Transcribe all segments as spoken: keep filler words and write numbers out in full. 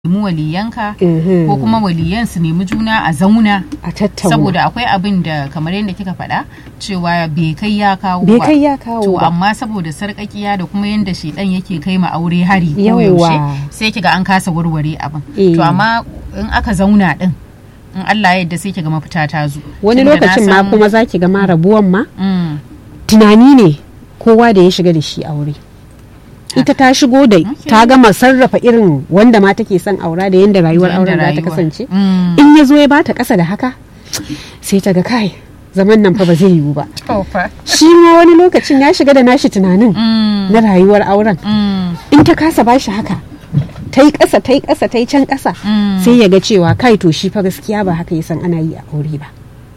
mu waliyanka ko kuma waliyan su nemi juna a zauna a tattauna, saboda akwai abin da kamar yadda kika faɗa cewa bai kai ya kawo bai ba kai ya kawo to ba. amma saboda sarƙaƙiya da kuma yadda shedan yake kai ma aure hari ko Yawwa. yaushe sai kiga an kasa warware abin Eh. to amma in aka zauna din in Allah ya yarda sai kiga mafita ta zo Wani Tunda na lokacin ma san- kuma zaki ga ma rabuwan ma Mm. tunani ne kowa da ya shiga da shi aure. Ita ta shigo da ta gama sarrafa irin wanda ma take son aura da yanda rayuwar Da auren yanda za ta rayuwa. kasance. Mm. In ya zo ya bata ƙasa da haka sai ta ga kai zaman nan fa ba zai yiwu ba. To fa. Shi ma wani lokacin ya shiga da nashi tunanin Mm. na rayuwar auren. Mm. In ta kasa bashi haka ta yi ƙasa ta yi ƙasa ta yi can ƙasa Mm. sai ya ga cewa kai to shi fa gaskiya ba haka ya san ana yi a aure ba.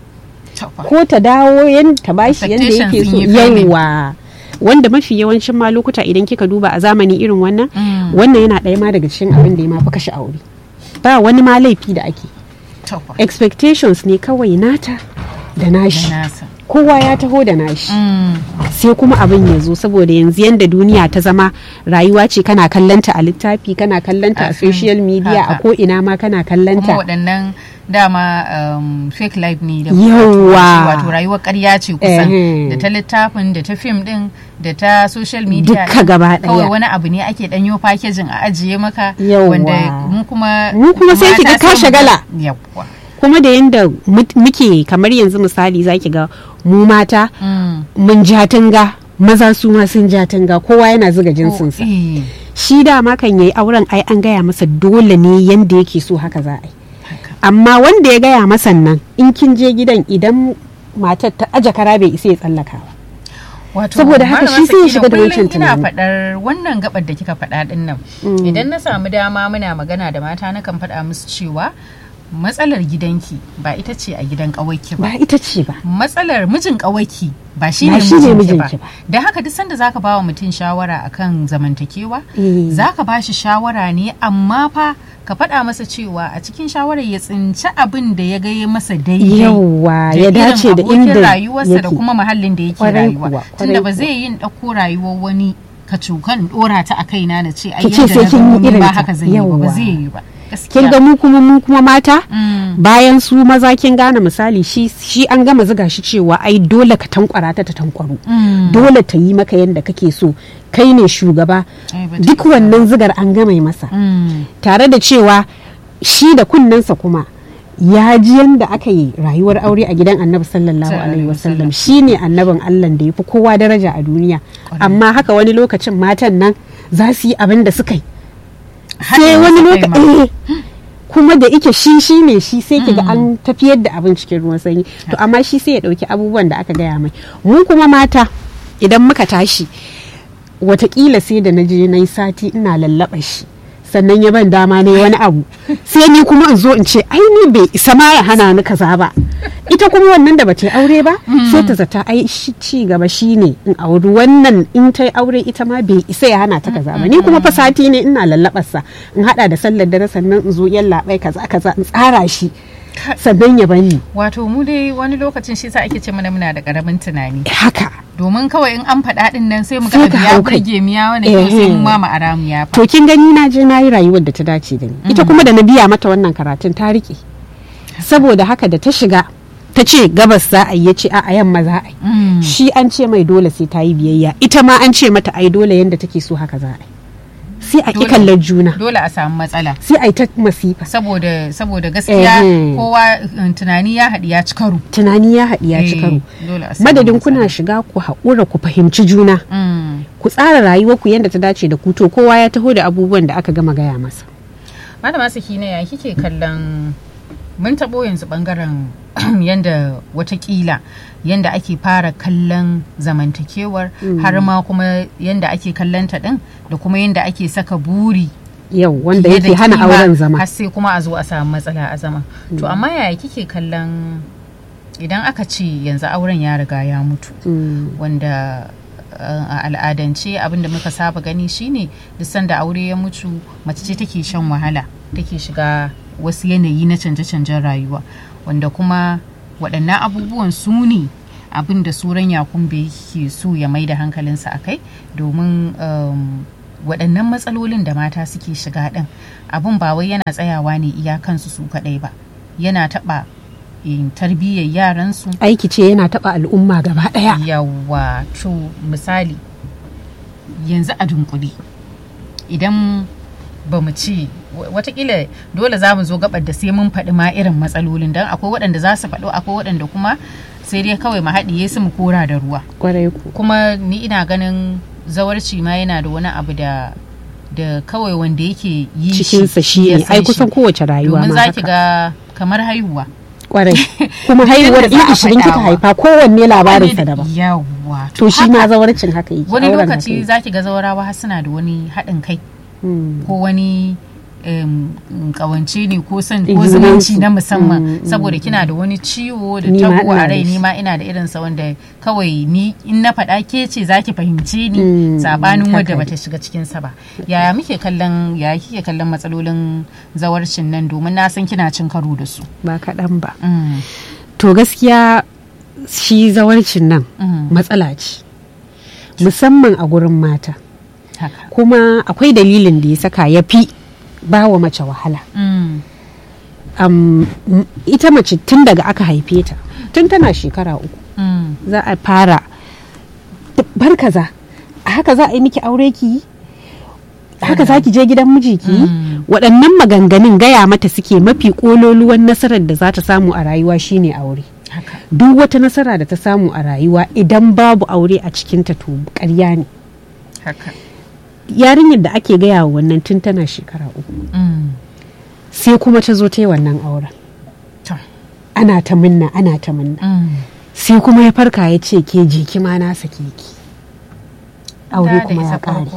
To fa. Ko ta dawo yan ta bashi yanda Expectations yake so sun yi framing. yawa wanda mafi yawancin ma lokuta idan kika duba a zamani irin wannan Mm. wannan yana ɗaya ma daga cikin abin da ya mafi kashe aure ba wani ma laifi da ake To fa. expectations ne kawai nata da nashi Da nasa. kowa ya taho da nashi Mm. sai kuma abin ya zo saboda yanzu yanda duniya ta zama rayuwa ce kana kallanta a littafi kana kallanta A a fim, social media a haka. ko ina ma kana kuma kallanta waɗannan dama um, fake life ne da Yawwa. wato rayuwar ƙarya ce kusan Ehe. da ta littafin da ta fim din da ta social media Dukka din. gaba ɗaya. kawai wani abu ne ake ɗanyo packaging a ajiye maka Yawwa. wanda mu kuma Mu kuma sai mata kiga ka sai mu ga- shagala. yawwa kuma da yanda mut- muke kamar yanzu misali zaki ga mu mata Mm. mun ja tunga maza su ma sun ja tunga kowa yana zuga jinsinsa Eh, shi dama kan yayi auren ai an gaya masa dole ne yanda yake so haka za a yi haka. amma wanda ya gaya masa nan in kin je gidan idan matar ta aje kara bai isa ya tsallaka ba Wato, Saboda haka Malama shi sai ya Sakina, shiga da kullum wancan ina tunani. faɗar wannan gabar da kika faɗa din nan idan na samu dama muna magana da mata na kan faɗa musu cewa matsalar gidanki ba ita ce a gidan ƙawarki ba ba ita ce ba matsalar mijin ƙawaki ba shi Ba ne shi ne mijinki ba mijinki ba. da haka duk sanda zaka ba wa mutum shawara akan zamantakewa Eh. zaka ba shi shawara ne amma fa ka faɗa masa cewa a cikin shawarar ya tsinci abin da ya gaya masa daidai Yawwa, da ya irin dace da abokin inda rayuwarsa da yake. kuma mahallin da yake Kwarai rayuwa kuwa, tunda kwarai ba kuwa. zai yin ɗauko rayuwar wani ka cukan ɗora ta a kaina na ce ai Ki ce yadda sai na kin yi gano ni irin ba ta. haka zai yi ba ba Yawwa. zai yi ba kin ga mu kuma mu kuma mata Mm. bayan su maza kin gane misali shi shi an gama zuga shi cewa ai dole ka tankwara ta ta tankwaro Mm. dole ta yi maka yadda kake so kai ne shugaba Ai, ba ta duk wannan zigar an gama yi masa Mm. tare da cewa shi da kunnensa kuma ya ji yadda aka yi rayuwar aure a gidan annabi sallallahu Sallallahu alaihi alaihi wasallam shi ne annabin allah da ya fi kowa daraja a duniya amma haka wani lokacin matan nan za su yi abin da suka yi sai wani lokaci kuma da ike shi shi ne shi sai kiga an tafiyar da abin cikin ruwan sanyi to amma shi sai ya dauki abubuwan da aka gaya mai mu kuma mata idan muka tashi watakila sai da naje na yi sati ina lallaba shi sannan ya ban dama ne wani abu sai ni kuma in zo in ce ai ni bai isa ma ya hana ni kaza ba ita kuma wannan da bata yi aure ba sai ta zata ai shi ci gaba shine in auri wannan in ta yi aure ita ma bai isa ya hana ta kaza ba ni kuma fa sati ne ina lallabar sa in hada da sallar dare sannan in zo yalla bai kaza kaza in tsara shi sannan ya bani wato mu dai wani lokacin shi sa ake ce mana muna da karamin tunani haka domin kawai in an faɗa ɗin nan sai mu ga Sai abu ka ya hau kai. burge mu ya wani kyau sai mu Eh. ma mu aramu ya fa to kin gani na je na yi rayuwar da ta dace da ni ita kuma da na biya mata wannan karatun ta rike saboda haka da ta shiga ta ce gabas za a yi ya ce a yamma za a yi Mm. shi an ce mai dole sai ta yi biyayya ita ma an ce mata ai dole yanda take so haka za a yi sai a Dole. ƙi kallon juna dole a samu matsala sai a yi ta masifa saboda saboda gaskiya Eh. kowa um, tunani ya haɗi ya ci karo tunani ya haɗi ya ci Eh, karo dole a samu madadin matsala. kuna shiga ku haƙura ku fahimci juna Mm. ku tsara rayuwarku yadda ta dace da ku to kowa ya taho da abubuwan da aka gama gaya masa malama Sakina ya kike kallon mun taɓo yanzu ɓangaren yanda watakila yanda ake fara kallon zamantakewar har ma kuma yanda ake kallon ta ɗin da kuma yanda ake saka buri yau wanda fiye da yake hana kima auren zama har sai kuma a zo a samu matsala a zama to amma yaya kike kallon idan aka ce yanzu auren ya riga ya mutu Mm. wanda uh, a al'adance abinda muka saba gani shine duk sanda aure ya mutu mace ce take shan wahala take shiga wasu yanayi na canje-canjen rayuwa wanda kuma waɗannan abubuwan su ne abin da suran yakumbe yake so ya mai da hankalinsa a kai domin um, waɗannan matsalolin da mata suke shiga ɗin abun ba wai yana tsayawa ne iyakansu su kaɗai ba, yana taɓa tarbiyyar yaransu. Aiki ce yana taɓa al'umma gaba ɗaya. Yawa, to misali yanzu a dunkule idan ba mu ci watakila dole za mu zo gabar da sai mun faɗi ma irin matsalolin, don akwai waɗanda za su faɗo akwai waɗanda kuma sai dai kawai mu haɗiye su mu kora da ruwa. Kwarai ku. Kuma ni ina ganin zawarci ma yana da wani abu da da kawai wanda yake yi cikinsa shi ne ai kusan kowace rayuwa ma haka. Domin za ki ga kamar haihuwa. Kwarai. Kuma haihuwar in ishirin kika haifa kowanne labarinsa daban. Yawwa. To shi ma zawarcin haka yake. Wani lokaci za ki ga zawarawa har suna da wani haɗin kai. Ko wani kawance ne ko son ko zumunci na musamman saboda kina da wani ciwo da tabo a rai, ni ma ina da irinsa wanda kawai ni in na faɗa ke ce zaki fahimce ni sabanin wadda bata shiga cikin sa ba. Yaya muke kallon yaya kike kallon matsalolin zawarcin nan, domin na san kina cin karo da su ba kaɗan ba. To gaskiya shi zawarcin nan matsala ce musamman a gurin mata. Kuma akwai dalilin da ya saka ya fi ba wa mace wahala. Mm. Um, ita mace tun daga aka haife ta tun tana shekara uku mm. za a fara bar kaza a haka za a yi miki aure ki haka za ki je gidan miji ki mm. waɗannan maganganun gaya mata suke mafi ƙololuwan nasarar da za ta samu a rayuwa shine aure. Duk wata nasara da ta samu a rayuwa idan babu aure a cikinta to ƙarya ne. Yarinyar da ake gaya wa wannan tun tana shekara uku mm. sai kuma ta zo ta yi wannan auren ana ta minna ana ta minna mm. sai kuma ya farka ya ce ke je ki ma na sake ki aure kuma ya ƙare.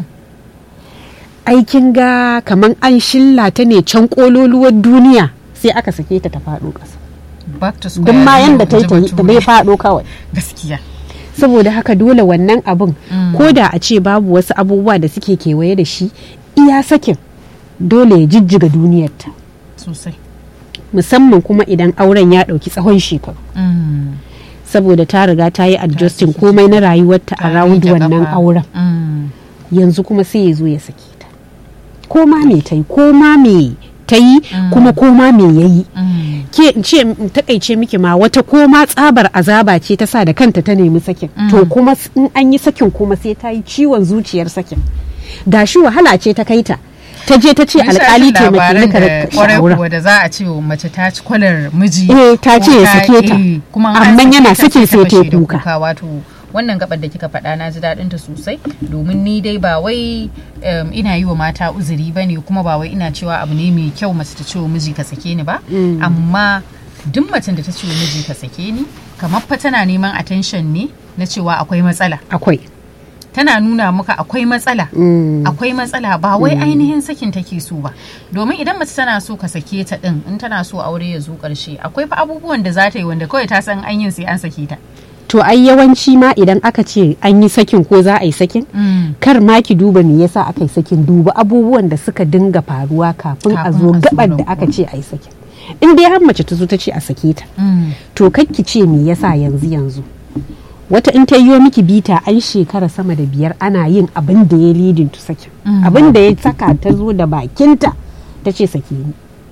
Aikin ga kaman an shilla ta ne can kololuwar duniya sai aka sake ta ta faɗo ƙasa duk ma yanda ta yi ta bai faɗo kawai gaskiya. Saboda haka dole wannan abin mm. ko da a ce babu wasu abubuwa da suke kewaye da shi iya sakin dole ya jijjiga duniyarta sosai, musamman kuma idan auren ya ɗauki tsawon shekaru mm. saboda ta riga ta yi adjusting komai na rayuwarta a round wannan auren mm. yanzu kuma sai ya zo ya sake ta ko ma me ta yi ko ma me ta yi mm. kuma koma me ya yi mm. ke ce takaice miki ma wata koma tsabar azaba ce ta sa da kanta ta nemi sakin mm. to kuma in an yi sakin kuma sai ta yi ciwon zuciyar sakin gashi wahala ce ta kai ta ta je ta ce alƙali taimaki ni ka shawara da za a ce mace ta ci kwalar miji eh ta ce ya sake ta amma yana sakin sai ta kuka. Wato wannan gabar da kika faɗa na ji daɗin ta sosai, domin ni dai ba wai um, ina yi wa mata uzuri ba ne kuma ba wai ina cewa abu ne mai kyau mace ta ce wa miji ka sake ni ba mm. amma duk macen da ta ce wa miji ka sake ni kamar fa tana neman attention ne na cewa akwai matsala. Akwai. Tana nuna maka akwai matsala mm. akwai matsala ba wai mm. ainihin sakin take so ba, domin idan mace tana so ka sake ta din in tana so aure ya zo ƙarshe akwai fa abubuwan da za ta yi wanda kawai ta san an yin sai an sake ta. To ai yawanci ma idan aka ce an yi sakin ko za a yi sakin mm. kar ma ki duba me yasa aka yi sakin, duba abubuwan da suka dinga faruwa kafin a zo gabar da aka ce a yi sakin. In dai har mace ta zo ta ce a sake ta mm. to kar ki ce me yasa yanzu yanzu wata in ta yiwo miki bita an shekara sama da biyar ana yin abin da ya leading to sakin mm. abin da ya saka ta zo da bakinta ta ce sake ni,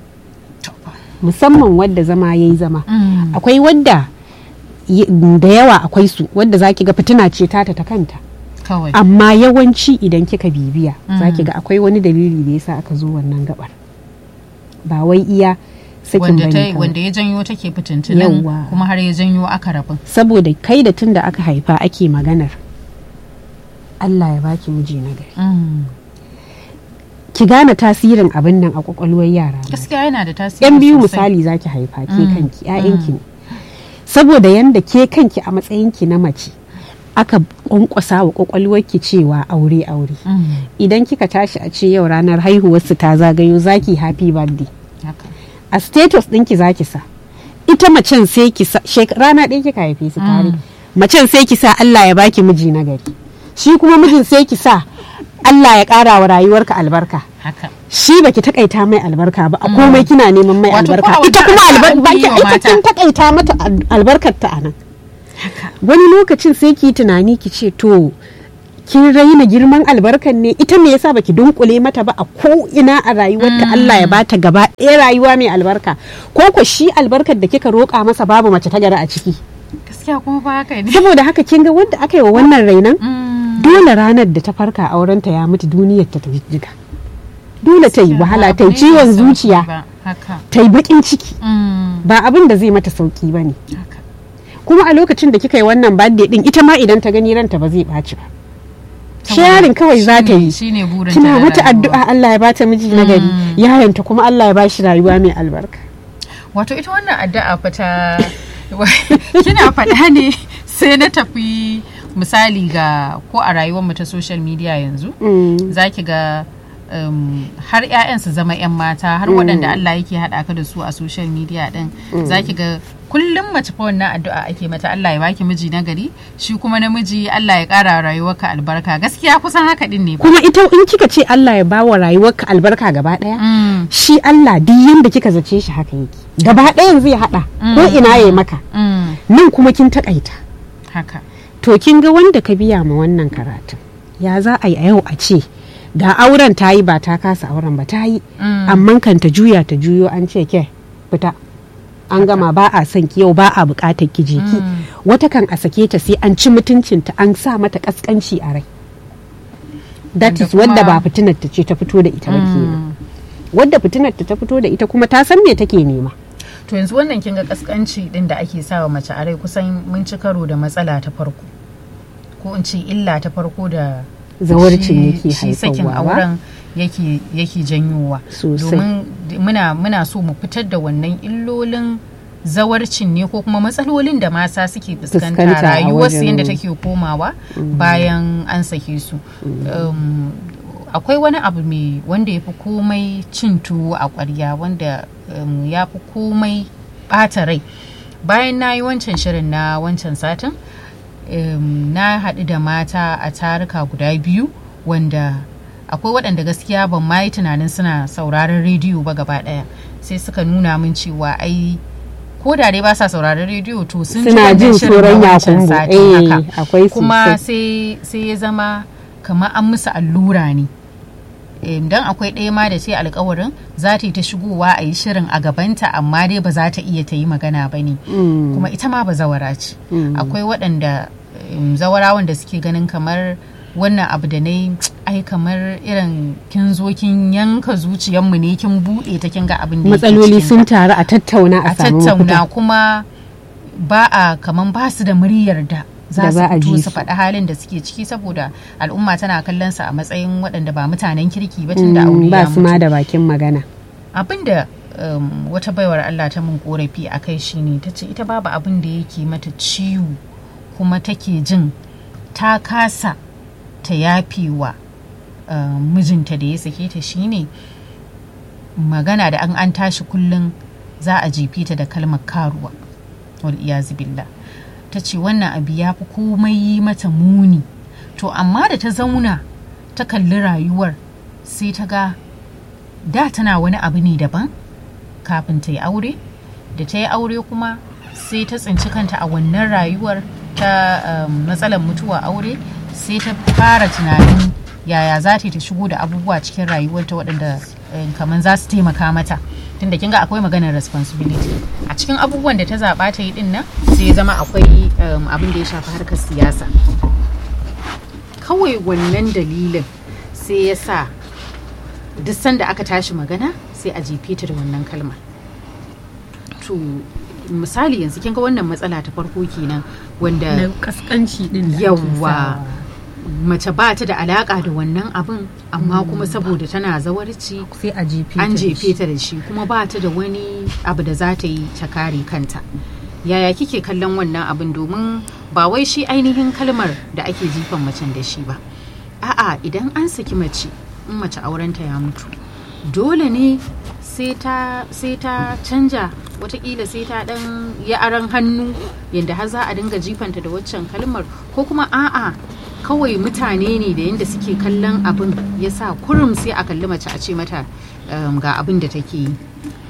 musamman wadda zama yayi zama mm. akwai wadda da yawa akwai su wadda zaki ga fitina ce ta ta kanta kawai, amma yawanci idan kika bibiya mm. zaki ga akwai wani dalili da yasa aka zo wannan gabar ba wai iya sakin bane wanda ya janyo take fitintunan kuma har ya janyo aka rabin. Saboda kai da tun da aka haifa ake maganar Allah ya baki miji na gari mm. ki gane tasirin abin nan a kwakwalwar yara. Gaskiya yana da tasiri. Yan biyu misali zaki haifa ke mm. kanki ƴaƴanki ne saboda yanda ke kanki a matsayinki na mace aka kwankwasa wa kwakwalwarki cewa aure aure mm. idan kika tashi a ce yau ranar haihuwarsu ta zagayo zaki happy birthday okay. a status ɗinki zaki sa ita macen sai ki sa rana ɗaya kika haife su tare mm. macen sai ki sa Allah ya baki miji na gari, shi kuma mijin sai ki sa Allah ya ƙara wa rayuwarka albarka haka. Shi baki takaita mai albarka ba a komai kina neman mai albarka, ita kuma albarka kin takaita mata albarkar ta anan. Wani lokacin sai ki tunani ki ce to kin raina girman albarkan ne, ita me yasa baki dunkule mata ba a ko ina a rayuwarta. Allah ya bata gaba ɗaya rayuwa mai albarka, ko ko shi albarkar da kika roƙa masa babu mace ta gari a ciki. Gaskiya kuma ba haka ne. Saboda haka kin ga wanda aka yi wa wannan rainan dole ranar da ta farka aurenta ya mutu duniyar ta jijjiga, dole ta yi wahala, ta yi ciwon zuciya, ta yi bakin ciki, ba abin da zai mata sauki ba ne. Kuma a lokacin da kika yi wannan birthday din, ita ma idan ta gani ranta ba zai ɓaci ba, sharing kawai za ta yi, kina mata addu'a Allah ya bata miji na gari, yayanta kuma Allah ya bashi rayuwa mai albarka. Wato ita wannan addu'a fa ta kina faɗa ne sai na tafi misali ga ko a rayuwar mu ta social media yanzu zaki ga Um, har 'ya'yan su zama 'yan mata, har mm. waɗanda Allah yake haɗa ka da su a social media ɗin mm. za ki ga kullum mace fa wannan addu'a ake mata, Allah ya baki miji na gari, shi kuma namiji Allah ya ƙara rayuwarka albarka. Gaskiya kusan haka ɗin ne. Kuma ita in kika ce Allah ya bawa rayuwarka albarka gaba ɗaya, mm. shi Allah duk yanda kika zace shi haka yake, gaba ɗayan zai haɗa mm. ko ina ya maka mm. nan kuma kin taƙaita haka. To kin ga wanda ka biya ma wannan karatun, ya za a yi a yau a ce ga auren ta yi ba ta kasa auren ba ta yi mm. amma kan ta juya ta juyo an ce ke fita an gama, ba a son ki yau, ba a bukatar ki je ki mm. wata kan a sake ta sai an ci mutuncinta, an sa mata kaskanci a rai. That is wadda ba fitinar ta ce ta fito da ita ba kenan, wadda fitinar ta ta fito da ita kuma ta san me take nema. To yanzu wannan kin ga kaskanci din da ake sawa mace a rai, kusan mun ci karo da matsala ta farko, ko in ce illa ta farko da zawarcin yake haifarwa, shi sakin auren yake yake janyowa. Domin muna muna so mu fitar da wannan illolin zawarcin ne ko kuma matsalolin da mata suke fuskanta rayuwarsu yadda take komawa mm. bayan an sake su. Mm. Um, akwai wani abu mai wanda ya fi komai cin tuwo a ƙwarya, wanda um, ya fi komai ɓata rai. Bayan na yi wancan shirin na wancan satin, Um, na haɗu da mata a taruka guda biyu wanda akwai waɗanda gaskiya ban ma yi tunanin suna sauraron rediyo ba gaba ɗaya, sai suka nuna min cewa ai ko da dai ba sa sauraron rediyo to sun ji wannan shirin na wancan satin haka, kuma sai sai ya zama kamar an musu allura ne. Dan akwai ɗaya ma da ce alkawarin za ta yi ta shigowa a yi shirin a gabanta, amma dai ba za ta iya ta yi magana ba ne, mm. kuma ita ma ba zawara ce. Mm. Akwai waɗanda um, zawarawan da suke ganin kamar wannan abu da na yi ai kamar irin kin zo kin yanka zuciyarmu ne, kin buɗe ta kin ga abin da matsaloli sun taru a tattauna a samu tattauna kuma ba a kaman ba su da muryar da za su fito su faɗi halin da suke ciki, saboda al'umma tana kallon su a matsayin waɗanda ba mutanen kirki ba tun da aure ya mutu, ba su ma da bakin magana. Abinda um, wata baiwar Allah ta mun korafi a kai shine ta ce ita babu abin da yake mata ciwo kuma take jin ta kasa ta yafewa uh, mijinta da ya sake ta shine magana da an an tashi kullum za a jefe ta da kalmar karuwa, wal iyazu billah. Ta ce wannan abu ya fi komai yi mata muni. To amma da ta zauna ta kalli rayuwar sai ta ga da tana wani abu ne daban kafin ta yi aure, da ta yi aure kuma sai ta tsinci kanta a wannan rayuwar ta um, matsalar mutuwa aure, sai ta fara tunanin yaya za ta shigo da abubuwa cikin rayuwarta waɗanda um, kamar za su taimaka mata, tunda kin ga akwai maganar responsibility a cikin abubuwan da ta zaɓa ta yi din nan, sai ya zama akwai um, abin da ya shafi harkar siyasa. Kawai wannan dalilin sai ya sa duk sanda aka tashi magana sai a jefe ta da wannan kalmar. To misali yanzu kin ga wannan matsala ta farko kenan wanda na kaskanci din da yawa mace ba ta da alaka da wannan abin, amma mm. kuma saboda tana zawarci sai a jefe an jefe ta da shi, kuma ba ta da wani abu da za ta yi ta kare kanta. Yaya kike kallon wannan abin? Domin ba wai shi ainihin kalmar da ake jifan macen da shi ba, a'a idan an saki mace, in mace aurenta ya mutu dole ne sai ta sai ta canja, watakila sai ta dan ya aran hannu yadda har za a dinga jifanta da waccan kalmar, ko kuma a'a kawai mutane ne da yadda suke kallon abin ya sa kurum sai a kalli mace a ce mata um, ga abin da take yi.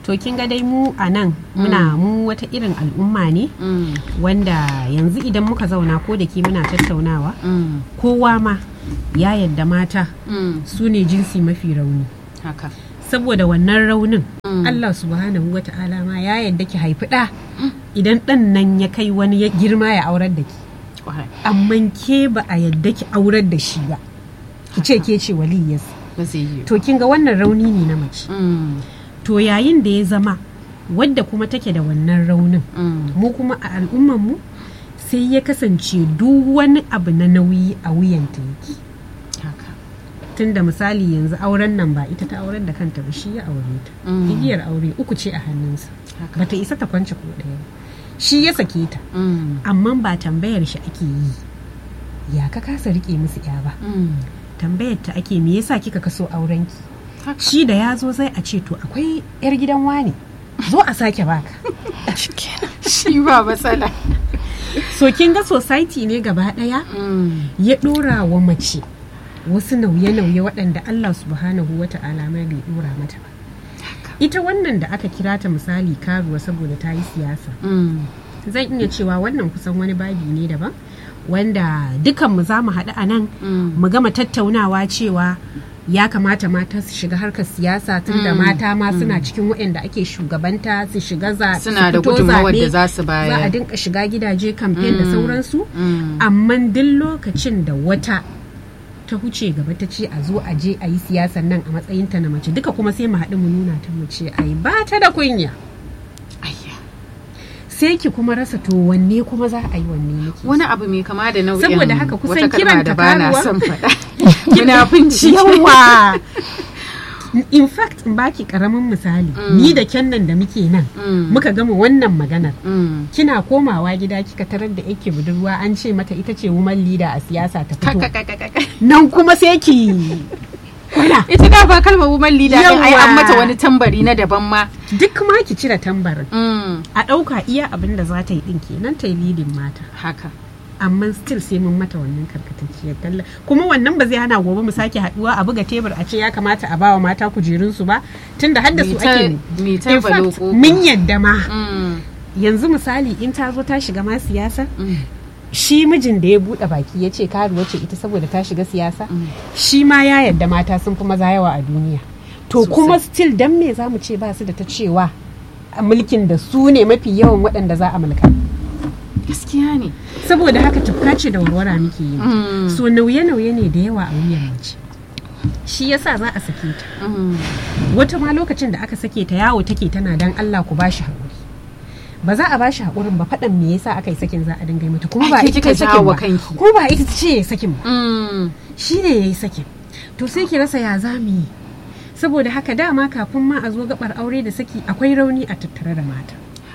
to kin ga dai mu a nan muna mu wata irin al'umma ne wanda yanzu idan muka zauna ko da ke muna tattaunawa kowa ma ya yadda mata su ne jinsi mafi rauni haka saboda wannan raunin Allah subhanahu wa ta'ala ma ya yadda ki haifi ɗa idan ɗan nan ya kai wani girma ya aurar da ki amma ke ba a yadda ki aurar da shi ba ki ce ke ce waliyarsa to kin ga wannan rauni ne na mace to yayin da ya zama wadda kuma take da wannan raunin mu kuma a al'ummar mu sai ya kasance duk wani abu na nauyi a wuyanta yake tunda misali yanzu auren nan ba ita ta auren da kanta ba shi ya aure ta igiyar aure uku ce a hannunsa bata isa ta kwance ko ɗaya shi ya sake ta amma ba tambayar shi ake yi ya ka kasa rike musu ya ba tambayar ta ake me yasa kika kaso aurenki shi da ya zo zai a ce to akwai yar gidan wani zo a sake baka shi ba matsala so kin ga society ne gaba daya ya dora wa mace wasu nauye-nauye waɗanda Allah subhanahu wa ta'ala ma bai dora mata ba ita wannan da aka kira ta misali karuwa saboda ta yi siyasa zan iya cewa wannan kusan wani babi ne daban wanda dukanmu za mu haɗu a nan mu gama tattaunawa cewa ya kamata mata su shiga harkar siyasa tun da mata ma suna cikin waɗanda ake shugabanta su shiga za su suna da gudunmawar da za su bayar za a dinka shiga gidaje kamfen da sauransu amma duk lokacin da wata ta huce gaba ta ce a zo a je a yi siyasar nan a matsayinta na mace duka kuma sai mu haɗu mu nuna ta mu ce ai ba ta da kunya sai ki kuma rasa to wanne kuma za a yi wanne nake wani abu mai kama da nau'in saboda haka kusan kiran ta bana son faɗa munafunci yawa in fact in baki karamin misali ni da kennan da muke nan muka gama wannan maganar kina komawa gida kika tarar da yake budurwa an ce mata ita ce woman leader a siyasa ta fito nan kuma sai ki Kuna. Ita da ba kalmar woman leader din ai an mata wani tambari na daban ma. Duk ma ki cire tambarin. A ɗauka iya abin da za ta yi din kenan ta yi leading mata. Haka. Amma still sai mun mata wannan karkatacciyar talla. Kuma wannan ba zai hana gobe mu sake haduwa a buga tebur a ce ya kamata a bawa mata kujerun su ba tunda har da su ake. In fact mun yadda ma. Yanzu misali in ta zo ta shiga ma siyasa. Shi mijin da ya buɗe baki ya ce karuwa ce ita saboda ta shiga siyasa shi ma ya yadda mata sun fi maza yawa a duniya to kuma still dan me za mu ce ba su da ta cewa a mulkin da su ne mafi yawan waɗanda za a mulka gaskiya ne saboda haka tufka ce da warwara muke yi so nauye-nauye ne da yawa a wuyan mace shi yasa za a sake ta wata ma lokacin da aka sake ta yawo take tana dan Allah ku bashi haƙuri ba za a ba shi haƙurin ba faɗan me yasa aka yi sakin za a dinga mata kuma ba ita ta sakin ba kuma ba ita ce ya sakin ba shi ne ya yi sakin to sai ki rasa ya za mu yi saboda haka dama kafin ma a zo gabar aure da saki akwai rauni a tattare da mata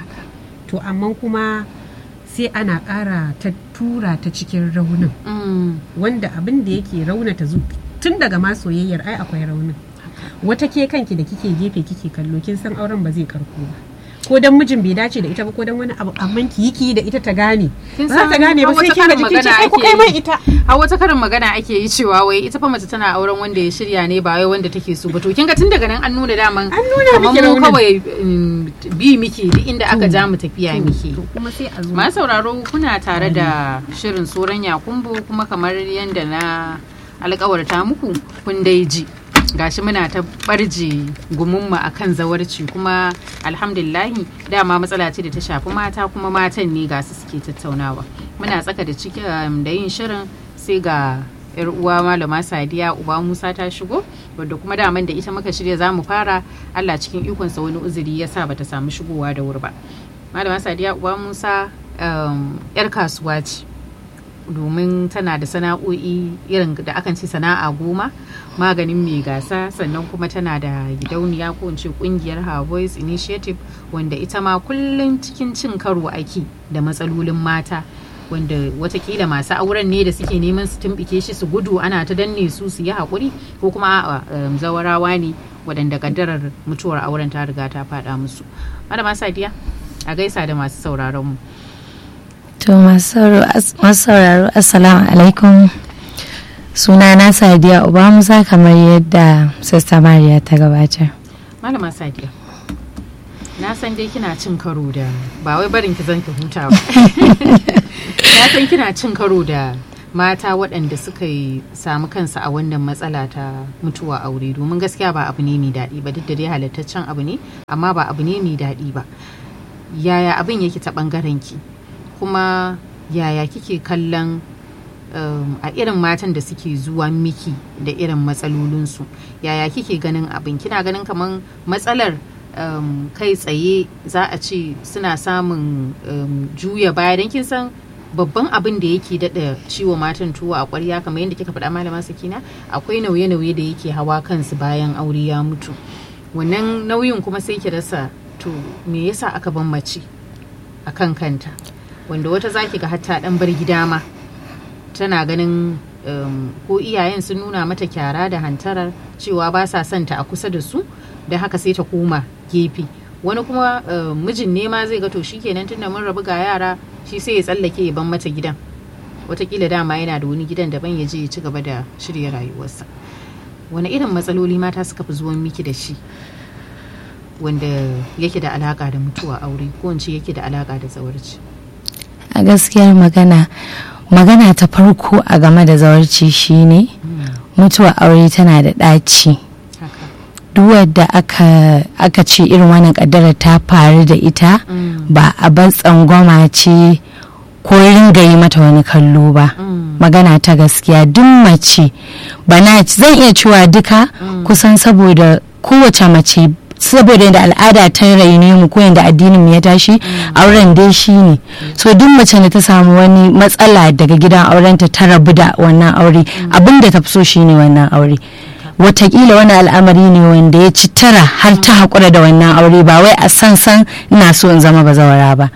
to amma kuma sai ana ƙara ta tura ta cikin raunin wanda abin da yake raunata zu tun daga ma soyayyar ai akwai raunin wata ke kanki da kike gefe kike kallo kin san auren ba zai karko ba ko dan mijin bai dace da ita ba ko dan wani abu amma ki yi da ita ta gane ba ta gane ba sai kin ga jikin ce ai ku kai mai ita a wata karin magana ake yi cewa wai ita fa mace tana auren wanda ya shirya ne ba wai wanda take so ba to kin ga tun daga nan an nuna daman an nuna miki mu kawai bi miki duk inda aka ja mu tafiya miki to kuma sai a zo ma sauraro kuna tare da shirin soran yakumbu kuma kamar yanda na alƙawarta muku kun dai ji gashi muna ta barje gumunmu a kan zawarci kuma alhamdulillahi dama matsala ce da ta shafi mata kuma matan ne ga su suke tattaunawa muna tsaka da ciki da yin shirin sai ga yar uwa malama Sadiya Uba Musa ta shigo wadda kuma daman da ita muka shirya zamu fara Allah cikin ikonsa wani uzuri yasa bata samu shigowa da wuri ba malama Sadiya Uba Musa yar kasuwa ce domin tana da sana'o'i irin da akan ce sana'a goma maganin mai gasa sannan kuma tana da gidauniya ko in ce kungiyar Her Voice Initiative wanda ita ma kullum cikin cin karo ake da matsalolin mata wanda watakila masu auren ne da suke neman su tumbike shi su gudu ana ta danne su su yi haƙuri ko kuma zawarawa ne waɗanda kaddarar mutuwar auren ta riga ta faɗa musu. Malama Sadiya a gaisa da masu sauraron mu. To masu sauraro assalamu alaikum suna na Sadiya Uba Musa kamar yadda Sister Mariya ta gabatar. Malama Sadiya na san dai kina cin karo da ba wai barin ki zan ki huta ba na san kina cin karo da mata waɗanda suka yi samu kansu a wannan matsala ta mutuwa aure domin gaskiya ba abu ne mai daɗi ba duk da dai halittaccen abu ne amma ba abu ne mai daɗi ba. Yaya abin yake ta ɓangaren ki kuma yaya kike kallon um, a irin matan da suke zuwa miki da irin matsalolinsu yaya kike ganin abin kina ganin kamar matsalar um, kai tsaye za a ce suna samun um, juya baya don kin san babban abin da yake daɗa ciwo matan tuwo a ƙwarya kamar yadda kika faɗa malama Sakina akwai nauye-nauye da yake hawa kansu bayan aure ya mutu wannan nauyin kuma sai ki rasa to me yasa aka ban mace a kan kanta wanda wata zaki ga hatta ɗan bar gida ma tana ganin um, ko iyayen sun nuna mata kyara da hantarar cewa ba sa son ta a kusa da su da haka sai ta koma gefe wani kuma uh, mijin ne ma zai ga to shikenan tunda mun rabu ga yara shi sai ya tsallake ya ban mata gidan watakila dama yana da wani gidan daban ya je ya ci gaba da shirya rayuwarsa. Wani irin matsaloli mata suka fi zuwan miki da shi wanda yake da alaka da mutuwa aure ko in ce yake da alaka da zawarci? A gaskiyar magana magana ta farko a game da zawarci shine mutuwa aure tana da ɗaci. Duk wadda aka aka ce irin wannan kaddara ta faru da ita ba a bar tsangwama ce ko ringa yi mata wani kallo ba. Magana ta gaskiya duk mace bana zan iya cewa duka kusan saboda kowace mace saboda yadda al'ada ta raine mu ko yadda addinin mu ya tashi auren dai shi ne so duk mace da ta samu wani matsala daga gidan aurenta ta rabu da wannan aure abinda ta fi so shine wannan aure watakila wani al'amari ne wanda ya ci tara har ta haƙura da wannan aure ba wai a san san ina so in zama bazawara ba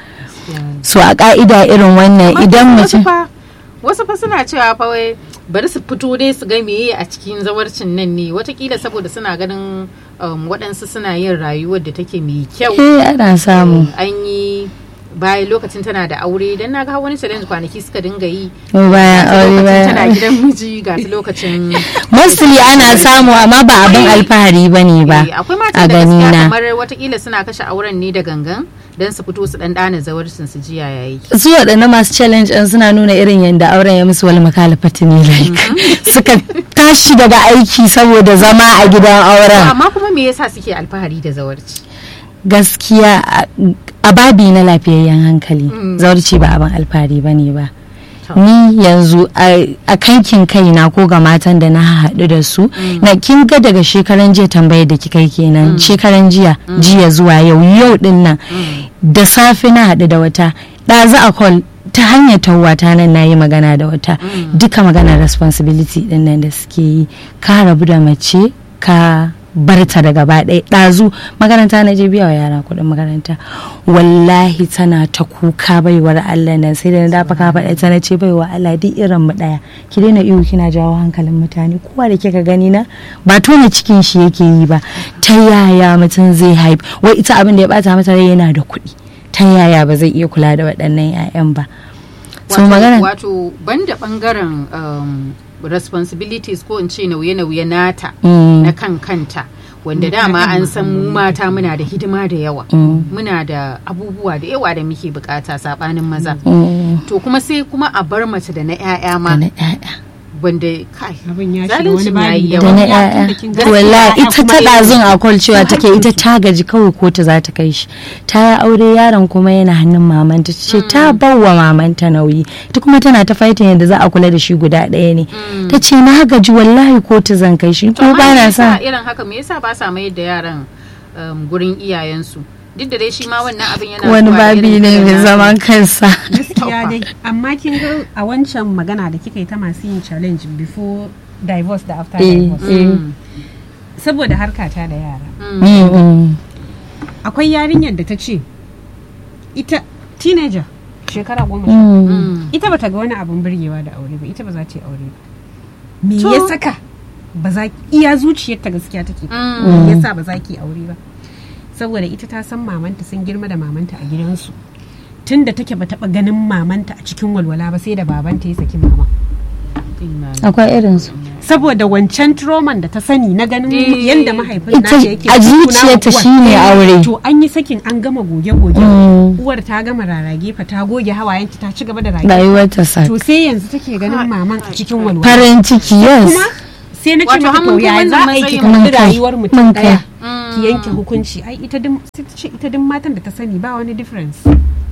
so a ka'ida irin wannan idan mace wasu fa suna cewa fa wai bari su fito dai su ga meye a cikin zawarcin nan ne watakila saboda suna ganin waɗansu suna yin rayuwar da take mai kyau eh ana samu an yi bayan lokacin tana da aure dan naga wani challenge kwanaki suka dinga yi bayan aure bayan tana gidan miji ga lokacin mostly ana samu amma ba abin alfahari bane ba akwai mata da gaskiya kamar watakila suna kashe auren ne da gangan dan su fito su dan dana zawarcin su jiya yayi su waɗanda masu challenge din suna nuna irin yanda auren ya musu wal makalafati ne like suka tashi daga aiki saboda zama a gidan auren amma kuma me yasa suke alfahari da zawarci? Gaskiya a babi na lafiyayyen hankali zawarci ba abin alfahari bane ba. Ni yanzu a kankin kaina ko ga matan da na haɗu da su na kin ga daga shekaran jiya tambayar da kika yi kenan shekaran jiya jiya zuwa yau yau din nan da safe na haɗu da wata ɗazu a call ta hanyar tawata nan na yi magana da wata duka magana responsibility din nan da suke yi ka rabu da mace ka barta da gaba ɗaya ɗazu makaranta na je biya wa yara kuɗin makaranta wallahi tana ta kuka baiwar Allah nan sai da na dafa ka faɗa ta na ce baiwa Allah duk irin mu ɗaya ki daina iyo kina jawo hankalin mutane kowa da kika gani na ba tona cikin shi yake yi ba ta yaya mutum zai haifi wai ita abin da ya bata mata rai yana da kuɗi ta yaya ba zai iya kula da waɗannan 'ya'yan ba so magana wato banda bangaren um, responsibilities ko in ce nauye-nauye nata mm. na kan kanta wanda mm. dama an san mu mata muna da hidima da yawa mm. muna da abubuwa da yawa da muke bukata sabanin maza mm. to kuma sai kuma a bar mace da na 'ya'ya ma wanda kai zalincin yayi yawa wallahi ita ta dazun a call cewa take ita ta gaji kawai ko ta za ta kai shi ta ya aure yaron kuma yana hannun mamanta ce ta bawa mamanta nauyi ita kuma tana ta fighting yadda za a kula da shi guda ɗaya ne ta ce na gaji wallahi ko ta zan kai shi ko ba na sa irin haka me yasa ba sa mai da yaran gurin iyayensu duk da dai shi ma wannan abin yana wani babi ne mai zaman kansa gaskiya dai amma kin ga a wancan magana da kika yi ta masu yin challenge before divorce da after divorce saboda harkata da yara akwai yarinyar da ta ce ita teenager shekara goma sha ita bata ga wani abin burgewa da aure ba ita ba za ta yi aure ba me ya saka ba za iya zuciyarta gaskiya take me yasa ba za ki aure ba saboda ita ta san mamanta sun girma da mamanta a gidansu tun da take ba taɓa ganin mamanta a cikin walwala ba sai da babanta ya saki mama akwai irin su saboda wancan troman da ta sani na ganin Eh. yadda mahaifin ita nata yake a zuciyarta shine aure to an yi sakin an gama goge-goge Mm. uwar ta gama rarage fa ta goge hawayenta ta ci gaba da rage rayuwar ta sa to sai yanzu take ganin maman a cikin walwala farin ciki yes kuma sai na ce Wato mata har mun to kai ya za wannan a yi ki matsayin. kalli Mun kai. rayuwar mutum Mun kai. daya ki yanke hukunci ai ita din sai ta ce ita din matan da ta sani ba wani difference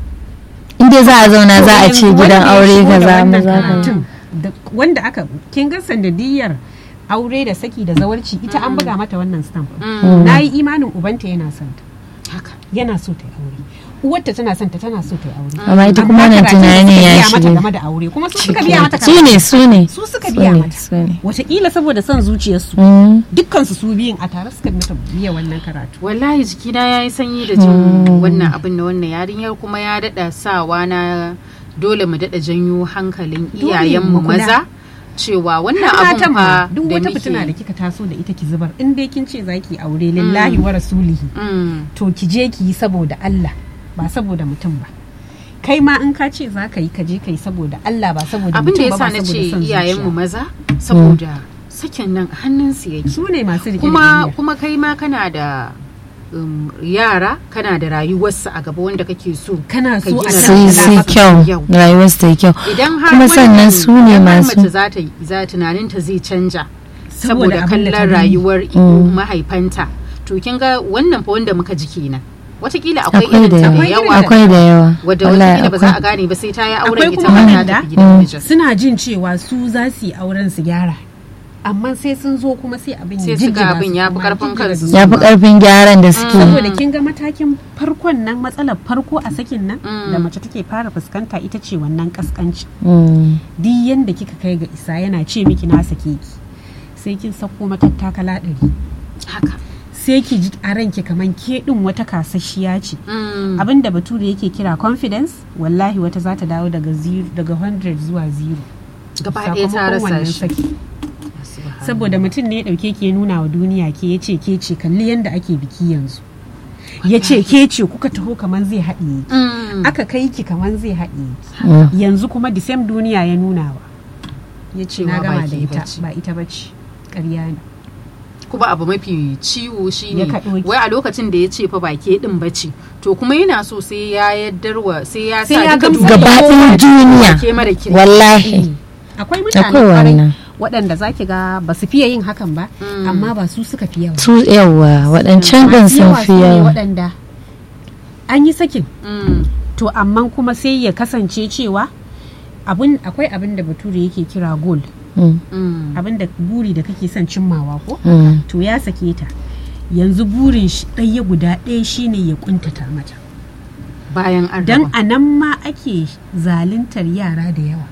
inda za a zauna za a ce Yanzu gidan wanda ya aure shigo da kaza wannan maza kaza karatun, da wanda aka kin ga sandadiyar aure da saki da zawarci ita an buga mata wannan stamp na yi imanin ubanta yana son ta haka yana so ta yi aure uwarta tana son ta tana so ta yi aure amma ita kuma nan karatun da tunanin suka ya biya mata shige game da aure kuma su suka biya mata su ne su ne su suka su biya ne mata su ne wataƙila saboda son zuciyarsu Mm. dukkan su su biyun a tare suka mata biya wannan karatu wallahi jikina ya yi sanyi da jin wannan abin na wannan yarinyar kuma ya daɗa sawa na dole mu daɗa janyo hankalin Dole iyayenmu mu kula. maza cewa wannan har abin matan ma fa duk da wata muke fitina da kika taso da ita ki zubar in dai kin ce zaki aure lillahi wa rasulihi Mm. to ki je ki yi saboda Allah ba saboda mutum ba kai ma in ka ce za ka yi ka je ka yi saboda Allah ba saboda abin da mutum ba yasa ba na saboda ce son iyayenmu zuciya maza saboda sakin nan hannunsu yake su ne masu rike da kuma duniya. kuma kai ma kana da um, yara kana da rayuwarsu a gaba wanda kake so kana so a ka gina sai nan sai da kyau Yau. rayuwar su ta yi kyau idan har kuma sannan wannan- su ne idan har masu mace za ta yi za tunaninta zai canja Saboda saboda abin da ta kallon gani. rayuwar mahaifanta to kin ga wannan fa wanda muka ji kenan watakila akwai akwai irin da ta da yawa yawa akwai da yawa wadda Wallahi watakila ba za a akwai. gane ba sai ta yi Akwai auren ita kuma ma ta wanda tafi gidan mijin suna jin cewa su za su yi auren su gyara amma sai sun zo kuma sai abin Sai ya su ga jijjiga abin su ya fi kuma karfin jijjiga kansu. su. ya fi karfin gyaran da suke saboda kin ga matakin farkon nan matsalar farko a sakin nan da mace take fara fuskanta ita ce wannan kaskanci Mm. duk yanda kika kai ga isa yana ce miki na sake ki sai kin sako matattakala ɗari haka sai ki ji a ranki kaman ke din wata kasashiya ce Mm. abin da bature yake kira confidence wallahi wata za ta dawo daga zero daga hundred zuwa zero gaba ɗaya ta sakamakon rasa wannan shi saki saboda mutum ne ya dauke ki ya nuna wa duniya ke ya ce ke ce kalli yanda ake biki yanzu ya ce ke ce kuka taho kaman zai haɗiye ki Mm. aka kai ki kaman zai haɗiye ki Mm. yanzu kuma the same duniya ya nuna wa ya ce Cewa na gama ba da ke ita bace. ba ita bace ƙarya ne kuma abu mafi ciwo shine Ya kaɗo ki. wai a lokacin da ya ce fa ba ke din bace to kuma yana so sai ya yaddarwa sai ya Sai sa ya duka gamsar duniya gaba ɗayan duniya ke mara kirki. wallahi akwai mutane Akwai kwarai wannan. waɗanda za ki ga ba su fiye yin hakan ba amma ba su suka fi yawa su yawa waɗancan ɗin Masu sun yawa fi su ne yawa waɗanda an yi sakin Mm. to amma kuma sai ya kasance cewa abun akwai abin da bature yake kira goal Mm. Mm. abin da buri da kake son cimmawa ko Mm. to ya sake ta yanzu burin shi ɗaya guda ɗaya shine ya kuntata mata bayan an dan raba. a nan ma ake zaluntar yara da yawa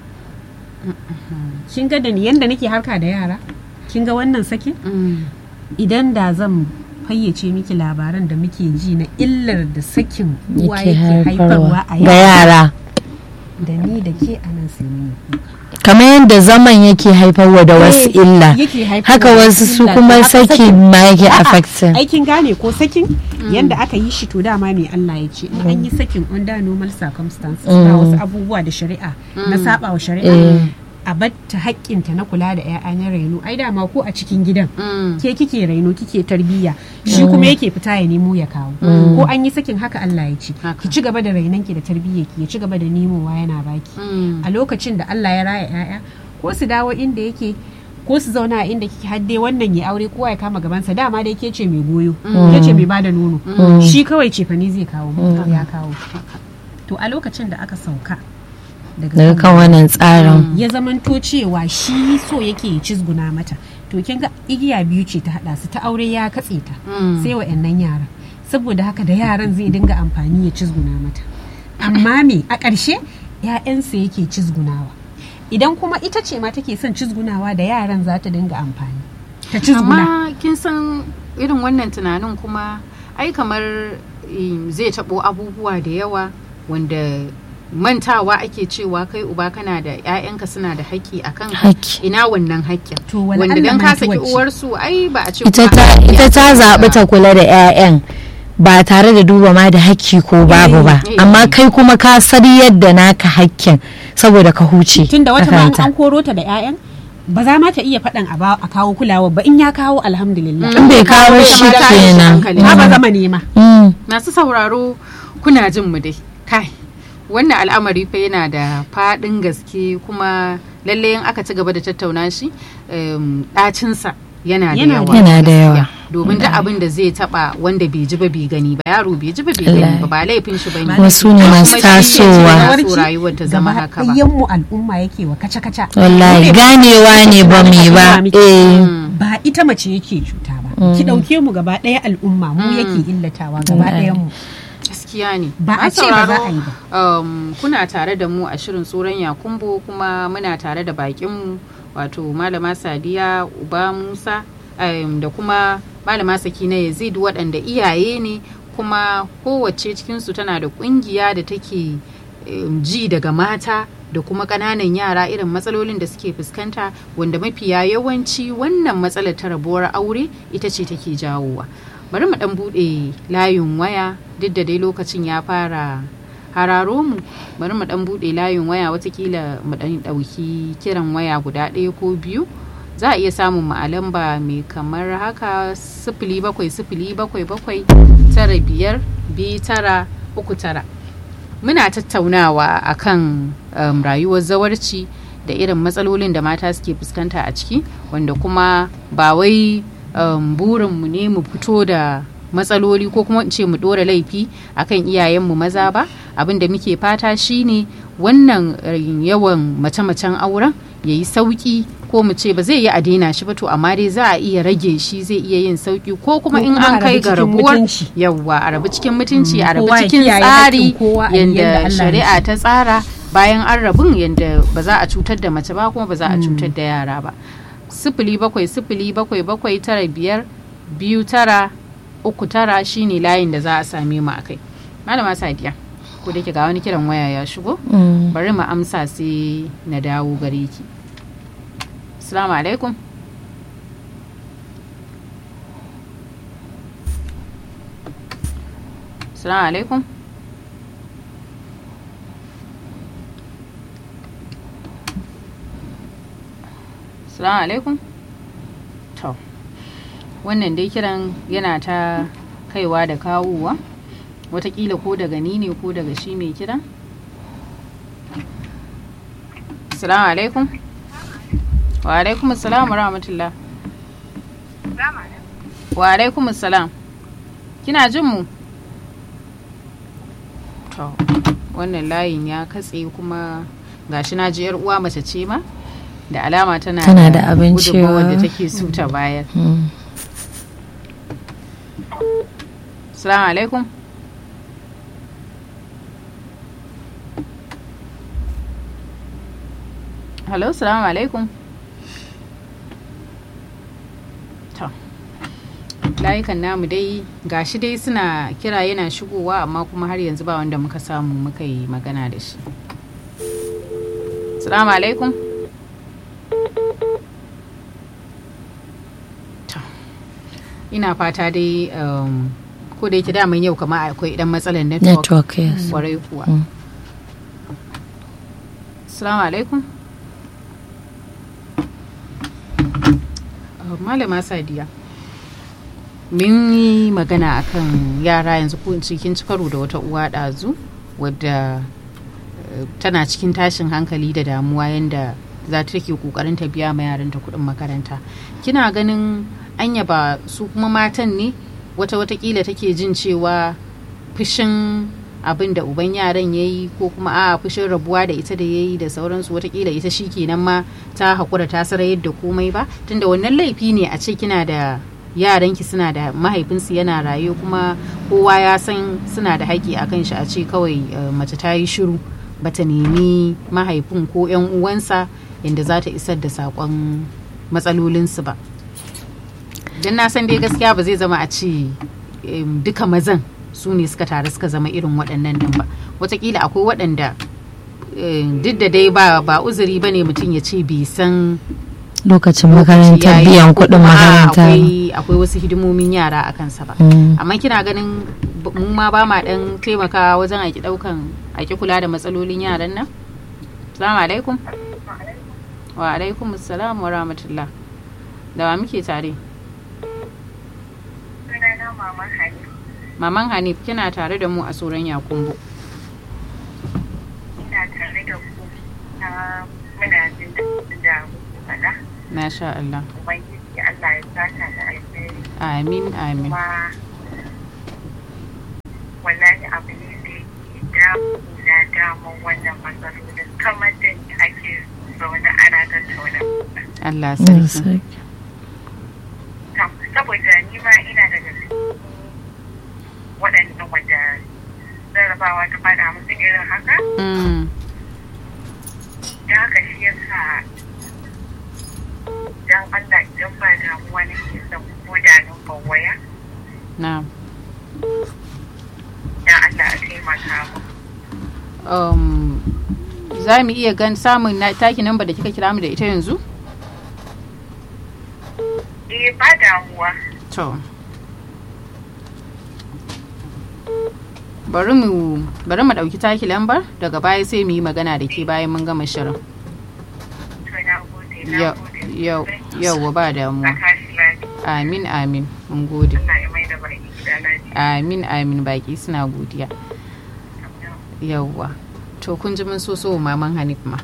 kin ga da ni yanda nake harka da yara kin ga wannan sakin Mm. idan da zan fayyace miki labaran da muke ji na illar da sakin uwa yake yake haifarwa haifarwa a ga yara yara da ni da ke anan sai mun yi kuka. kamar yadda zaman yake haifarwa da wasu Eh, illa yake haifarwa haka da wasu su illa. kuma Haka saki sakin- ma yake A'a, affecting aikin gane ko sakin yanda aka yi shi to dama mai Allah ya ce in an yi sakin under normal circumstances ba wasu abubuwa da shari'a na saba wa shari'a a batta haƙƙinta na kula da 'ya'ya na raino ai dama ko a cikin gidan Mm. ke kike raino kike tarbiyya shi kuma yake fita ya nemo ya kawo ko an yi sakin haka Allah ya ce Haka. ki ci gaba da rainanki da tarbiyyarki ya ci gaba da nemowa yana baki Mm. a lokacin da Allah ya raya 'ya'ya ko su dawo inda yake ko su zauna a inda kike hadde wannan ya aure kowa ya kama gabansa dama dai ke ce mai goyo ke ce mai bada nono shi kawai ce fa ni zai kawo mu ya kawo to a lokacin da aka sauka daga kan wannan tsarin ya zamanto cewa shi so yake cizguna mata to kin ga igiya biyu ce ta hada su ta aure ya katse ta Mm. sai wa'annan yaran saboda haka da yaran zai dinga amfani ya cizguna mata amma me a ƙarshe 'ya'yansa yake cizgunawa idan kuma ita ce ma take son cizgunawa da yaran za ta dinga amfani ta cizguna amma kin san irin wannan tunanin kuma ai kamar em, zai taɓo abubuwa da yawa wanda mantawa ake cewa kai uba kana da 'ya'yanka suna da haƙƙi a kanka Haƙƙi. ina wannan haƙƙin To, wala wanda Allah dan ka ma saki ki wacce. uwarsu ai ba a ce ita kuma ta a ita ta iya zaɓi ta kula da 'ya'yan ba tare da duba ma da hakki ko babu ba amma kai kuma ka sari yadda naka hakkin saboda ka huce tunda wata ma an koro ta da 'ya'yan ba za ma ta iya faɗan a kawo kulawa ba in ya kawo alhamdulillah in bai kawo shi kenan ta ba zama nema. Masu sauraro kuna jin mu dai kai wannan al'amari fa yana da faɗin gaske kuma lalle in aka ci gaba da tattauna shi ɗacinsa yana da yawa yana da yawa domin da abin da zai taba wanda bai ji ba bai gani ba yaro bai ji ba bai gani ba ba laifin shi bane wasu ne masu tasowa rayuwar ta zama haka ba yan mu al'umma yake wa kaca kaca wallahi ganewa ne ba mu ba eh ba ita mace yake cuta ba ki dauke mu gaba daya al'umma mu yake illatawa gaba dayan mu gaskiya ne ba a ce ba za a yi ba kuna tare da mu a shirin tsoron yakumbo kuma muna tare da bakin mu wato malama Sadiya Uba Musa um, da kuma malama Sakina Yazid waɗanda iyaye ne kuma kowace cikinsu tana da ƙungiya da take um, ji daga mata da kuma ƙananan yara irin matsalolin da suke fuskanta wanda mafiya yawanci wannan matsalar ta rabuwar aure ita ce take jawowa. Bari mu ɗan buɗe layin waya duk da dai lokacin ya fara hararo mu, bari mu dan bude layin waya watakila mu dan dauki kiran waya guda ɗaya ko biyu. Za a iya samun mu a lamba mai kamar haka sifili bakwai sifili bakwai bakwai tara biyar biyu tara uku tara. Muna tattaunawa akan um, rayuwar zawarci da irin matsalolin da mata suke fuskanta a ciki wanda kuma ba wai um, burinmu ne mu fito da matsaloli ko kuma in ce mu dora laifi akan iyayenmu maza ba. Abin da muke fata shine wannan yawan mace-macen auren ya yi sauki ko mu ce ba zai yi a daina shi ba to amma dai za a iya rage shi zai iya yin sauki ko kuma in an kai ga rabuwar yawwa a rabu cikin mutunci a rabu cikin tsari yadda shari'a ta tsara bayan an rabun yadda ba za a cutar da mace ba kuma ba za a cutar da yara ba. Sifili bakwai sifili bakwai bakwai tara biyar biyu tara uku tara shine layin da za a same mu akai. Malama Sadiya ko da ke ga wani kiran waya ya shigo bari mu amsa sai na dawo gare ki. Assalamu alaikum. Assalamu alaikum. Assalamu alaikum. To wannan dai kiran yana ta kaiwa da kawowa watakila ko daga ni ne ko daga shi mai kiran. Assalamu alaikum. Wa alaikum assalam wa rahmatullah. Wa alaikum assalam. Kina jin mu? To wannan layin ya katse kuma gashi na ji yar uwa mace ce ma da alama tana tana da abin cewa wanda take so ta bayar. Assalamu alaikum. Hello, assalamu alaikum. To layukan namu dai gashi dai suna kira yana shigowa amma kuma har yanzu ba wanda muka samu muka yi magana da shi. Assalamu alaikum. To ina fata dai um, ko da yake daman yau kama akwai idan matsalar network. Network, yes. Kwarai kuwa. Mm. Assalamu alaikum. Malama Sadiya, mun yi magana akan yara yanzu ko in ce kin ci karo da wata uwa ɗazu wadda uh, tana cikin tashin hankali da damuwa yanda za ta take kokarin ta biya ma yaranta kuɗin makaranta. Kina ganin anya ba su kuma matan ne wata watakila take jin cewa fushin abin da uban yaran ya yi ko kuma a fushin rabuwa da ita da ya yi da sauransu watakila ita shi kenan ma ta haƙura ta sarayar da komai ba tunda wannan laifi ne a ce kina da yaranki suna da mahaifinsu yana raye kuma kowa ya san suna da haƙƙi a kan shi a ce kawai mace ta yi shiru bata nemi mahaifin ko yan uwansa yadda za ta isar da saƙon matsalolinsu ba. Don na san dai gaskiya ba zai zama a ce duka mazan su ne suka taru suka zama irin waɗannan din ba watakila akwai waɗanda duk da dai ba ba uzuri bane mutum ya ce bai san lokacin makarantar biyan kuɗin makaranta akwai akwai wasu hidimomin yara a kansa ba amma kina ganin mu ma ba ma dan taimakawa wajen aiki daukan aiki kula da matsalolin yaran nan. Assalamu alaikum. Wa alaikum assalam wa rahmatullah. Da wa muke tare? Sunana Maman Hanif. Maman Hanif, kina tare da mu a Soran Yakumbo. Ina tare da ku na muna jin da faɗa. Masha Allah. Ubangiji Allah ya saka da alheri. Amin amin. Kuma wallahi abu ne da yake damu na damun wannan matsalolin kamar da ake zaune ana tattauna. Allah sarki. Saboda ni ma ina daga cikin waɗanda wanda zarrabawa ta faɗa musu irin haka. Da haka shi ya sa don Allah idan ba damuwa na ke son ko da numban waya. Na. Don Allah a taimaka mu. Um, za mu iya gan samun taki namba da kika kira mu da ita yanzu? Eh ba damuwa. To. Bari mu bari mu dauki taki lambar daga baya sai mu yi magana da ke bayan mun gama shirin. To na gode. Yau yau yau ba damuwa. Amin amin mun gode. Allah ya mai da baki gida lafiya. Amin amin baki suna godiya. Yawwa. To kun ji mun so so Maman Hanif ma.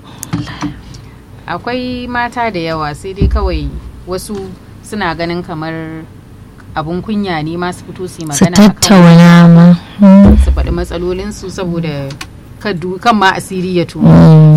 Akwai mata da yawa sai dai kawai wasu suna ganin kamar abun kunya ne ma su fito su yi magana su tattauna ma su faɗi matsalolinsu saboda kan ma asiri ya tuno.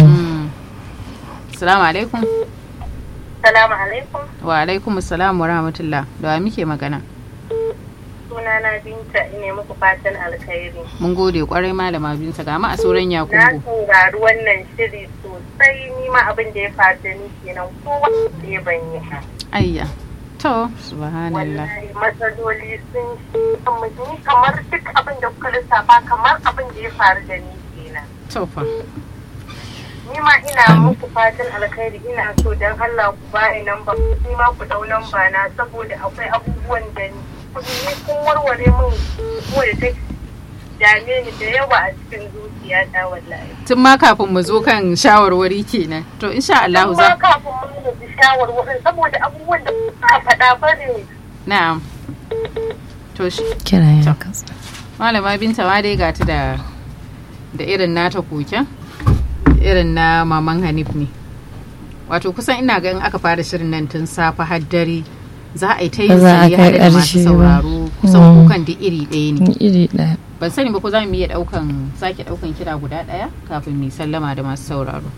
Salamu alaikum. Salamu alaikum. Wa alaikum salam wa rahmatullah. Da wa muke magana? Sunana Binta, ina muku fatan alkhairi. Mun gode kwarai malama Binta, ga ma a Soran Yakumbo. Na saurari wannan shiri sosai, ni ma abin da ya faru ni kenan kowa da ya banyi. Ayya. To, subhanallah. Wallahi matsaloli sun shi kamar duk abin da kuka lissafa kamar abin da ya faru da ni kenan. To fa. Ni ma ina muku fatan alkhairi, ina so don Allah ku bani namba, ni ma ku dau namba na saboda akwai abubuwan da ni kun warware min ko da take dame ni da yawa a cikin zuciya ta wallahi. Tun ma kafin mu zo kan shawarwari kenan. To insha Allah za. Tun ma kafin mu zo shawarwari saboda abubuwan da ka faɗa bane. Na'am. To shi kira ya kasa. Malama Binta ma dai gata da da irin nata koken. Irin na Maman Hanif ne. Wato kusan ina ga in aka fara shirin nan tun safe har dare za a yi ta yin sai har da masu sauraro kusan kukan da iri ɗaya ne. Iri ɗaya. Ban sani ba ko za mu iya ɗaukan sake ɗaukan kira guda ɗaya kafin mu sallama da masu sauraro.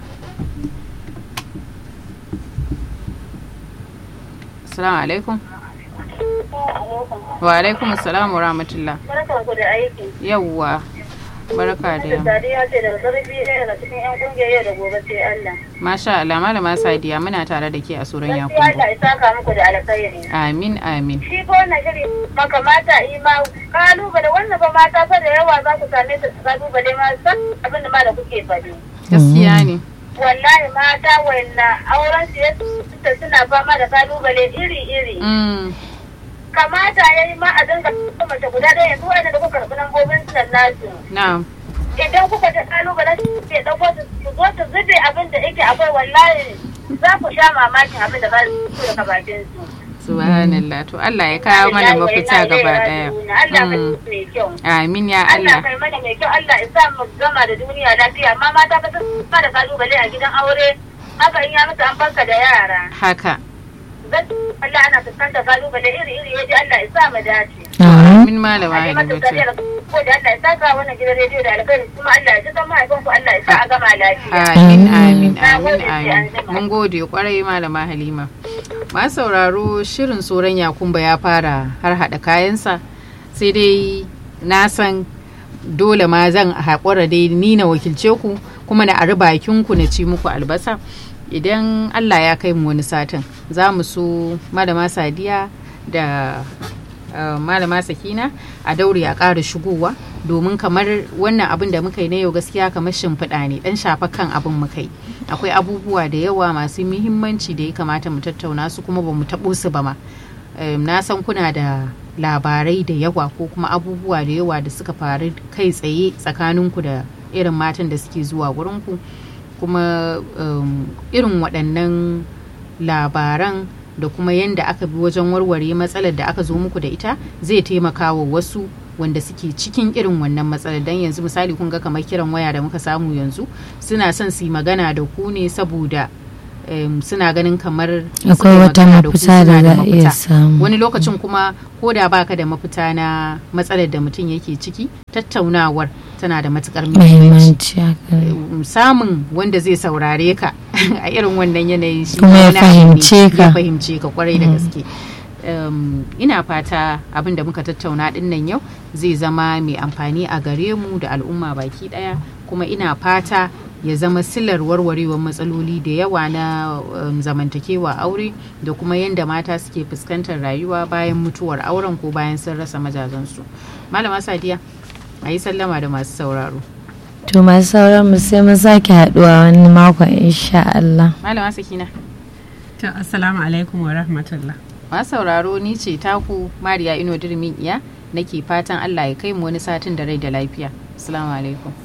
Assalamu alaikum. Wa alaikum assalam wa rahmatullah. Barkan ku da aiki. Yawwa. Barka da yamma. Sadiya ce daga Garbi ɗaya daga cikin ƴan ƙungiyar yau da gobe sai Allah. Masha Allah, Malama Sadiya muna tare da ke a Soran Yakumbo. Gaskiya Allah ya saka muku da alkhairi. Amin amin. Shi ko wannan shiri maka mata yi ma kalubale wannan ba mata fa da yawa za ku same su kalubale ma san abin da ma da kuke faɗi. Gaskiya ne. Wallahi mata wanda auren su ya suna fama da kalubale iri-iri. Kamata ya yi ma a dinga mace guda ɗaya yanzu wanda da kuka karɓi lambobin sunan nasu. Na'am. Idan kuka ta kalubalen su ke ɗauko su zo su zube abin da yake akwai wallahi za ku sha mamakin abin da za su daga bakin su. Subhanallah, to Allah ya kawo mana mafita gaba ɗaya. Allah mai kyau. Amin ya Allah Allah. kai mana mai kyau, Allah ya sa mu gama da duniya lafiya, amma mata ba su da kalubale a gidan aure haka in ya mutu an banka da yara. Haka. Allah ana fuskantar kalubale iri-iri ya ji Allah ya sa mu dace. Amin malama A yi mata Halima. tsariyar ko da Allah ya saka wannan gidan rediyo da alkhairi kuma Allah ya ji kan mahaifanku Allah ya sa a gama lafiya. Amin amin Na amin gode, sai an amin. jima. Mun gode kwarai malama Halima. Ma sauraro shirin Soran Yakumbo ya fara har hada kayansa sai dai na san dole ma zan haƙura dai ni na wakilce ku kuma na ari bakin ku na ci muku albasa. Idan Allah ya kai mu wani satin za mu so malama Sadiya da uh, malama Sakina a daure a ƙara shigowa domin kamar wannan abin da muka yi na yau gaskiya kamar shimfiɗa ne ɗan shafa kan abin muka yi. Akwai abubuwa da yawa masu muhimmanci da ya kamata mu tattauna su kuma ba mu taɓo su ba ma. Um, na san kuna da labarai da yawa ko kuma abubuwa da yawa da suka faru kai tsaye tsakaninku da irin matan da suke zuwa wurinku, kuma um, irin waɗannan labaran da kuma yadda aka bi wajen warware matsalar da aka zo muku da ita zai taimaka wa wasu wanda suke cikin irin wannan matsalar. Dan yanzu misali kun ga kamar kiran waya da muka samu yanzu, suna son su yi magana da ku ne saboda um, suna ganin kamar akwai wata mafita da za a iya samu. Wani lokacin kuma ko da baka da mafita na matsalar da mutum yake ciki, tattaunawar tana da matukar muhimmanci. Samun wanda zai saurare ka a irin wannan yanayin shi kuma ya fahimce ka ya fahimce ka kwarai da gaske. Um, ina fata abin da muka tattauna din nan yau zai zama mai amfani a gare mu da al'umma baki daya, kuma ina fata ya zama silar warwarewar matsaloli da yawa na um, zamantakewa aure da kuma yadda mata suke fuskantar rayuwa bayan mutuwar auren ko bayan sun rasa mazajensu. Malama Sadiya, a yi sallama da masu sauraro. To masu sauran mu sai mun sake haduwa wani makon insha Allah. Malama Sakina. To assalamu alaikum wa rahmatullah. Masu sauraro, ni ce taku Mariya Ino Dirmin Iya, nake fatan Allah ya kai mu wani satin da rai da lafiya. Assalamu alaikum.